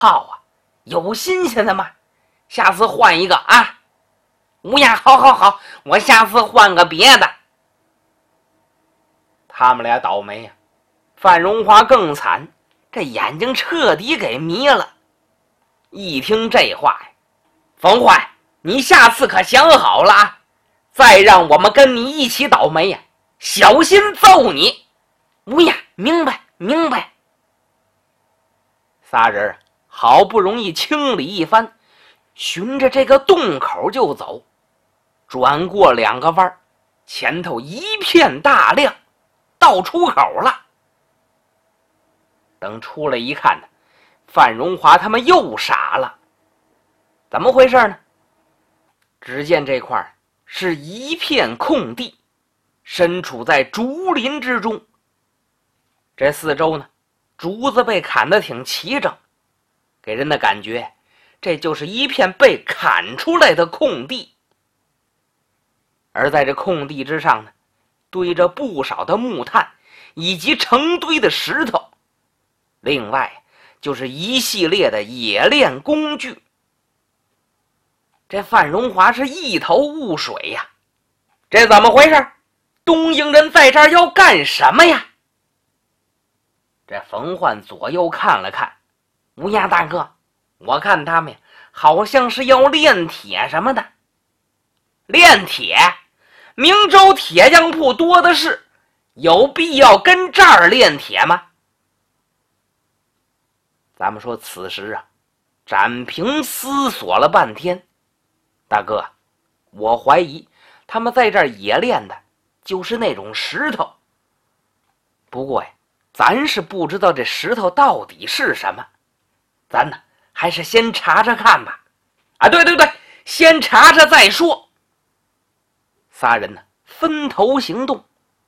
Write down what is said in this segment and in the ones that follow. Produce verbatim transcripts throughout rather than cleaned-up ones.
好啊，有新鲜的吗？下次换一个啊。乌鸦，好好好，我下次换个别的。他们俩倒霉呀、啊，范荣华更惨，这眼睛彻底给迷了。一听这话呀，冯焕，你下次可想好了啊！再让我们跟你一起倒霉呀、啊，小心揍你！乌鸦，明白明白。仨人好不容易清理一番，循着这个洞口就走。转过两个弯，前头一片大亮，到出口了。等出来一看呢，范荣华他们又傻了。怎么回事呢？只见这块是一片空地，身处在竹林之中。这四周呢，竹子被砍得挺齐整，给人的感觉这就是一片被砍出来的空地。而在这空地之上呢，堆着不少的木炭以及成堆的石头，另外就是一系列的冶炼工具。这范荣华是一头雾水呀，这怎么回事？东瀛人在这儿要干什么呀？这冯焕左右看了看，乌鸦大哥，我看他们好像是要炼铁什么的。炼铁？明州铁匠铺多的是，有必要跟这儿炼铁吗？咱们说此时啊，展平思索了半天，大哥，我怀疑他们在这儿冶炼的就是那种石头。不过呀，咱是不知道这石头到底是什么，咱呢还是先查查看吧。啊，对对对，先查查再说。仨人呢分头行动。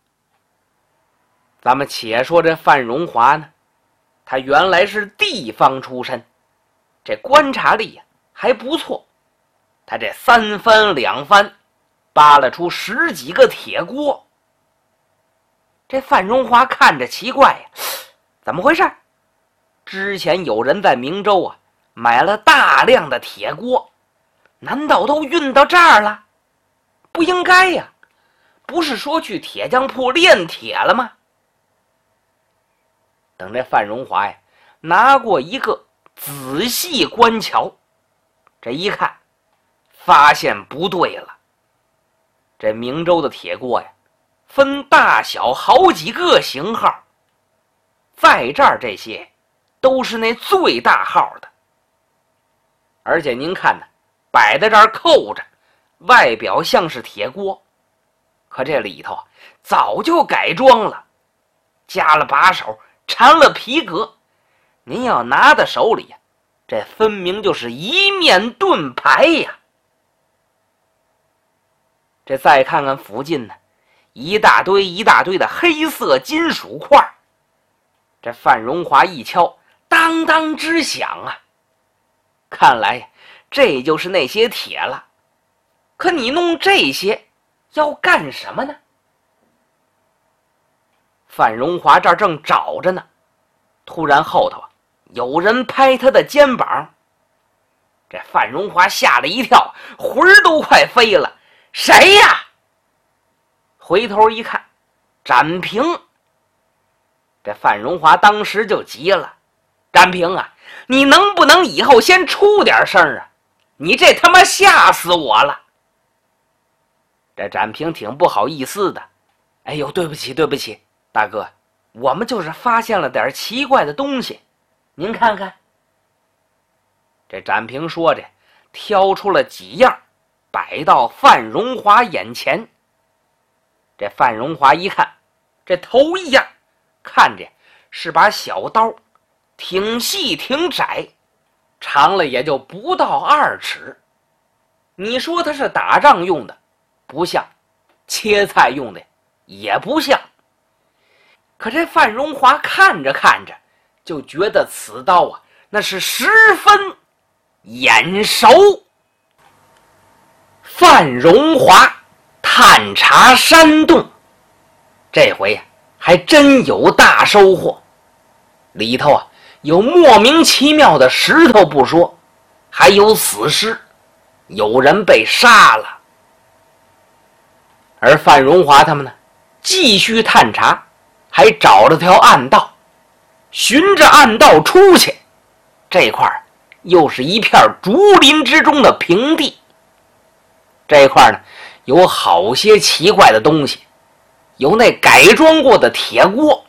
咱们且说这范荣华呢，他原来是地方出身，这观察力呀还不错。他这三番两番扒拉出十几个铁锅。这范荣华看着奇怪呀，怎么回事？之前有人在明州啊买了大量的铁锅，难道都运到这儿了？不应该呀，不是说去铁匠铺炼铁了吗？等这范荣华呀拿过一个仔细观瞧，这一看发现不对了。这明州的铁锅呀分大小好几个型号，在这儿这些都是那最大号的。而且您看呢，摆在这儿扣着，外表像是铁锅，可这里头早就改装了，加了把手，缠了皮革。您要拿在手里，这分明就是一面盾牌呀。这再看看附近呢，一大堆一大堆的黑色金属块。这范荣华一敲，当当之响啊！看来这就是那些铁了。可你弄这些要干什么呢？范荣华这儿正找着呢，突然后头啊有人拍他的肩膀。这范荣华吓了一跳，魂儿都快飞了。谁呀？回头一看，展平。这范荣华当时就急了，展平啊，你能不能以后先出点声啊？你这他妈吓死我了。这展平挺不好意思的，哎呦，对不起对不起，大哥，我们就是发现了点奇怪的东西，您看看。这展平说着，挑出了几样摆到范荣华眼前。这范荣华一看，这头一样看着是把小刀，挺细挺窄，长了也就不到二尺。你说它是打仗用的不像，切菜用的也不像。可这范荣华看着看着就觉得此刀啊那是十分眼熟。范荣华探查山洞，这回还真有大收获。里头啊有莫名其妙的石头不说，还有死尸，有人被杀了。而范荣华他们呢，继续探查，还找了条暗道，循着暗道出去。这块又是一片竹林之中的平地。这块呢，有好些奇怪的东西，有那改装过的铁锅，